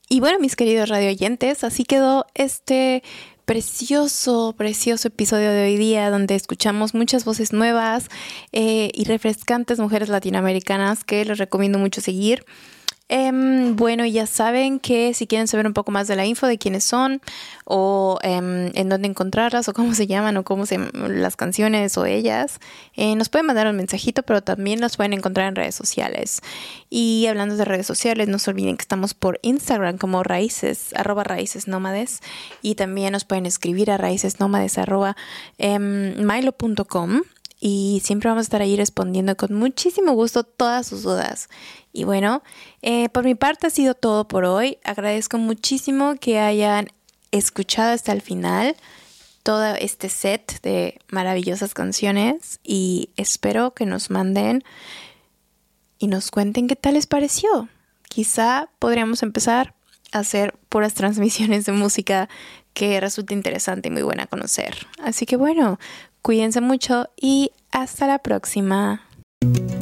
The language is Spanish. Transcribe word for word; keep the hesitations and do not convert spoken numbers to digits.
Y bueno, mis queridos radio oyentes, así quedó este precioso, precioso episodio de hoy día, donde escuchamos muchas voces nuevas eh, y refrescantes mujeres latinoamericanas que les recomiendo mucho seguir. Eh, bueno, ya saben que si quieren saber un poco más de la info de quiénes son o eh, en dónde encontrarlas o cómo se llaman o cómo se las canciones o ellas, eh, nos pueden mandar un mensajito, pero también los pueden encontrar en redes sociales. Y hablando de redes sociales, no se olviden que estamos por Instagram como raíces, arroba raíces nómades, y también nos pueden escribir a raícesnómades arroba eh, milo punto com. Y siempre vamos a estar ahí respondiendo con muchísimo gusto todas sus dudas. Y bueno, eh, por mi parte ha sido todo por hoy. Agradezco muchísimo que hayan escuchado hasta el final todo este set de maravillosas canciones. Y espero que nos manden y nos cuenten qué tal les pareció. Quizá podríamos empezar a hacer puras transmisiones de música que resulte interesante y muy buena a conocer. Así que bueno, cuídense mucho y hasta la próxima.